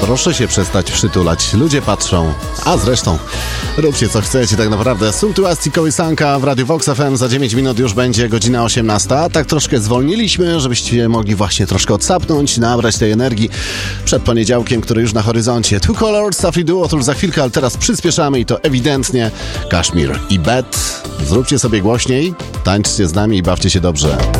proszę się przestać przytulać. Ludzie patrzą. A zresztą, róbcie co chcecie tak naprawdę. Suntuacji kołysanka w Radiu Vox FM. Za 9 minut już będzie godzina 18. Tak troszkę zwolniliśmy, żebyście mogli właśnie troszkę odsapnąć, nabrać tej energii przed poniedziałkiem, który już na horyzoncie. Two Colors, Safri Duo, to już za chwilkę, ale teraz przyspieszamy i to ewidentnie Kashmir i Bet. Zróbcie sobie głośniej, tańczcie z nami i bawcie się dobrze.